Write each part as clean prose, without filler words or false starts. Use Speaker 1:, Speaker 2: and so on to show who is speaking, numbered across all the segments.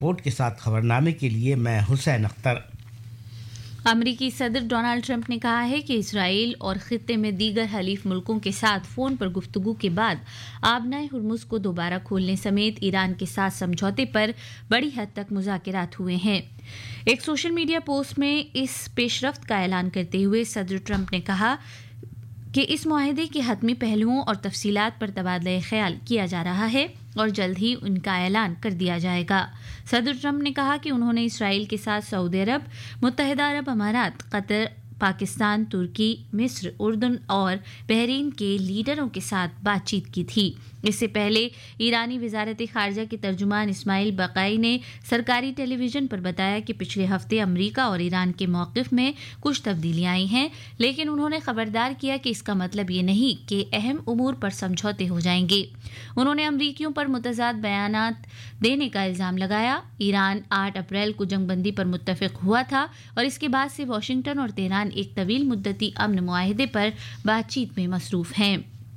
Speaker 1: Report کے ساتھ خبرنامے کے لیے میں حسین اختر۔
Speaker 2: امریکی صدر ڈونالڈ ٹرمپ نے کہا ہے کہ اسرائیل اور خطے میں دیگر حلیف ملکوں کے ساتھ فون پر گفتگو کے بعد آبنائے ہرمز کو دوبارہ کھولنے سمیت ایران کے ساتھ سمجھوتے پر بڑی حد تک مذاکرات ہوئے ہیں۔ ایک سوشل میڈیا پوسٹ میں اس پیش رفت کا اعلان کرتے ہوئے صدر ٹرمپ نے کہا کہ اس معاہدے کے حتمی پہلوؤں اور تفصیلات پر تبادلہ خیال کیا جا رہا ہے اور جلد ہی ان کا اعلان کر دیا جائے گا۔ صدر ٹرمپ نے کہا کہ انہوں نے اسرائیل کے ساتھ سعودی عرب، متحدہ عرب امارات، قطر، پاکستان، ترکی، مصر، اردن اور بحرین کے لیڈروں کے ساتھ بات چیت کی تھی۔ اس سے پہلے ایرانی وزارت خارجہ کے ترجمان اسماعیل بقائی نے سرکاری ٹیلی ویژن پر بتایا کہ پچھلے ہفتے امریکہ اور ایران کے موقف میں کچھ تبدیلیاں آئی ہیں، لیکن انہوں نے خبردار کیا کہ اس کا مطلب یہ نہیں کہ اہم امور پر سمجھوتے ہو جائیں گے۔ انہوں نے امریکیوں پر متضاد بیانات دینے کا الزام لگایا۔ ایران 8 اپریل کو جنگ بندی پر متفق ہوا تھا اور اس کے بعد سے واشنگٹن اور تہران ایک طویل مدتی امن معاہدے پر بات چیت میں مصروف ہیں۔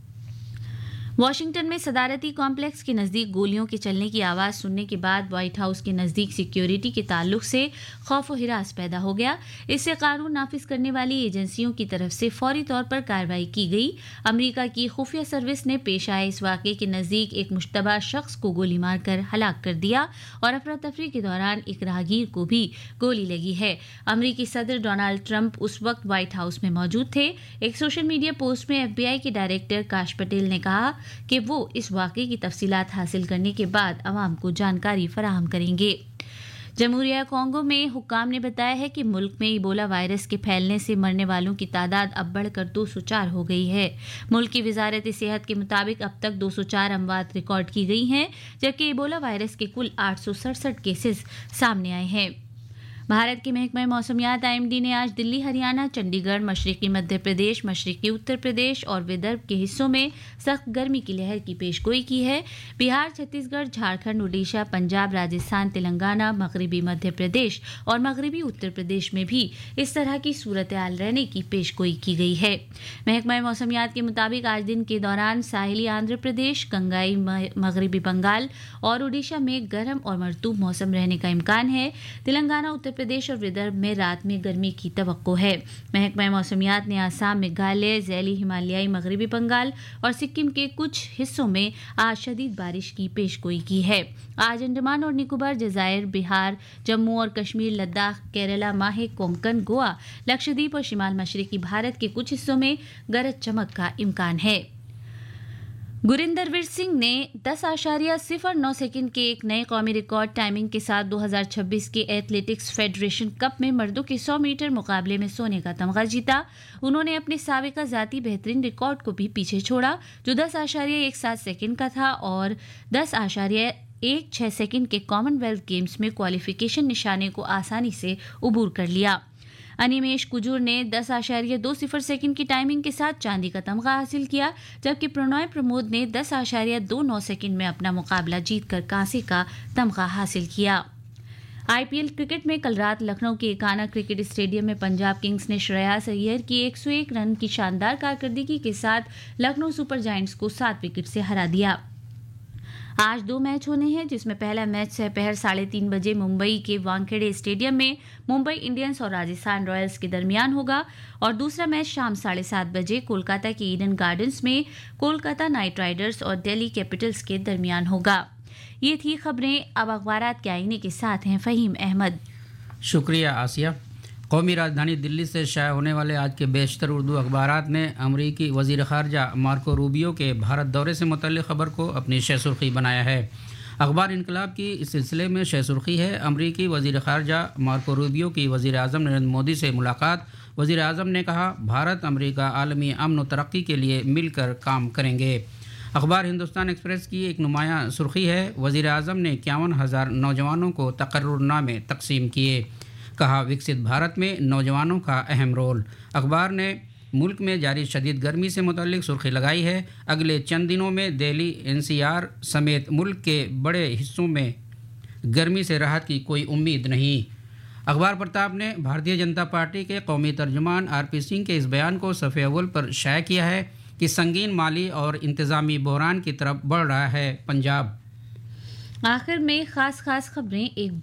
Speaker 2: واشنگٹن میں صدارتی کمپلیکس کے نزدیک گولیوں کے چلنے کی آواز سننے کے بعد وائٹ ہاؤس کے نزدیک سیکیورٹی کے تعلق سے خوف و ہراس پیدا ہو گیا۔ اس سے قانون نافذ کرنے والی ایجنسیوں کی طرف سے فوری طور پر کارروائی کی گئی۔ امریکہ کی خفیہ سروس نے پیش آئے اس واقعے کے نزدیک ایک مشتبہ شخص کو گولی مار کر ہلاک کر دیا اور افراتفری کے دوران ایک راہگیر کو بھی گولی لگی ہے۔ امریکی صدر ڈونالڈ ٹرمپ اس وقت وائٹ ہاؤس میں موجود تھے۔ ایک سوشل میڈیا پوسٹ میں FBI کے ڈائریکٹر کاش پٹیل نے کہا کہ وہ اس واقعے کی تفصیلات حاصل کرنے کے بعد عوام کو جانکاری فراہم کریں گے۔ جمہوریہ کانگو میں حکام نے بتایا ہے کہ ملک میں ایبولا وائرس کے پھیلنے سے مرنے والوں کی تعداد اب بڑھ کر 204 ہو گئی ہے۔ ملک کی وزارت صحت کے مطابق اب تک 204 اموات ریکارڈ کی گئی ہیں، جبکہ ایبولا وائرس کے کل 867 کیسز سامنے آئے ہیں۔ بھارت کے محکمہ موسمیات IMD نے آج دلی، ہریانہ، چنڈی گڑھ، مشرقی مدھیہ پردیش، مشرقی اتر پردیش اور ودربھ کے حصوں میں سخت گرمی کی لہر کی پیشگوئی کی ہے۔ بہار، چھتیس گڑھ، جھارکھنڈ، اڈیشہ، پنجاب، راجستھان، تلنگانہ، مغربی مدھیہ پردیش اور مغربی اتر پردیش میں بھی اس طرح کی صورتحال رہنے کی پیشگوئی کی گئی ہے۔ محکمہ موسمیات کے مطابق آج دن کے دوران ساحلی آندھرا پردیش، گنگائی مغربی بنگال اور اڈیشہ میں گرم اور مرطوب موسم رہنے کا امکان ہے۔ تلنگانہ، اتر پردیش اور ودربھ میں رات میں گرمی کی توقع ہے۔ محکمہ موسمیات نے آسام، میگھالیہ، ذیلی ہمالیائی مغربی بنگال اور سکم کے کچھ حصوں میں آج شدید بارش کی پیشگوئی کی ہے۔ آج انڈمان اور نکوبار جزائر، بہار، جموں اور کشمیر، لداخ، کیرلا، ماہے، کونکن، گوا، لکشدیپ اور شمال مشرقی بھارت کے کچھ حصوں میں گرج چمک کا امکان ہے۔ گریندر ویر سنگھ نے 10.09 سیکنڈ کے ایک نئے قومی ریکارڈ ٹائمنگ کے ساتھ 2026 کے ایتھلیٹکس فیڈریشن کپ میں مردوں کے 100 میٹر مقابلے میں سونے کا تمغہ جیتا۔ انہوں نے اپنے سابقہ ذاتی بہترین ریکارڈ کو بھی پیچھے چھوڑا جو 10.17 سیکنڈ کا تھا اور 10.16 سیکنڈ کے کامن ویلتھ گیمز میں کوالیفیکیشن نشانے کو آسانی سے عبور کر لیا۔ انیمیش کجور نے 10.20 سیکنڈ کی ٹائمنگ کے ساتھ چاندی کا تمغہ حاصل کیا، جبکہ پرنوئے پرمود نے 10.29 سیکنڈ میں اپنا مقابلہ جیت کر کانسی کا تمغہ حاصل کیا۔ IPL کرکٹ میں کل رات لکھنؤ کے ایکانا کرکٹ اسٹیڈیم میں پنجاب کنگز نے شریاس ایئر کی 101 رن کی شاندار کارکردگی کے ساتھ لکھنؤ سپر جائنٹس کو 7 وکٹ سے ہرا دیا۔ آج 2 میچ ہونے ہیں، جس میں پہلا میچ سپہر 3:30 بجے ممبئی کے وانکھیڑے اسٹیڈیم میں ممبئی انڈینز اور راجستھان رائلز کے درمیان ہوگا اور دوسرا میچ شام 7:30 بجے کولکاتہ کے ایڈن گارڈنز میں کولکاتہ نائٹ رائڈرز اور دہلی کیپٹلز کے درمیان ہوگا۔ یہ تھی خبریں۔ اب اخبارات کے آئینے کے ساتھ ہیں فہیم احمد۔
Speaker 3: شکریہ آسیہ۔ قومی راجدھانی دلی سے شائع ہونے والے آج کے بیشتر اردو اخبارات نے امریکی وزیر خارجہ مارکو روبیو کے بھارت دورے سے متعلق خبر کو اپنی شہ سرخی بنایا ہے۔ اخبار انقلاب کی اس سلسلے میں شہ سرخی ہے: امریکی وزیر خارجہ مارکو روبیو کی وزیر اعظم نریندر مودی سے ملاقات۔ وزیر اعظم نے کہا، بھارت امریکہ عالمی امن و ترقی کے لیے مل کر کام کریں گے۔ اخبار ہندوستان ایکسپریس کی ایک نمایاں سرخی ہے: وزیر اعظم نے 51,000 نوجوانوں کو تقرر نامے تقسیم کیے، کہا وکست بھارت میں نوجوانوں کا اہم رول۔ اخبار نے ملک میں جاری شدید گرمی سے متعلق سرخی لگائی ہے: اگلے چند دنوں میں دہلی، NCR سمیت ملک کے بڑے حصوں میں گرمی سے راحت کی کوئی امید نہیں۔ اخبار پرتاپ نے بھارتیہ جنتا پارٹی کے قومی ترجمان RP سنگھ کے اس بیان کو صفحہ اول پر شائع کیا ہے کہ سنگین مالی اور انتظامی بحران کی طرف بڑھ رہا ہے پنجاب۔
Speaker 2: آخر میں خاص خبریں ایک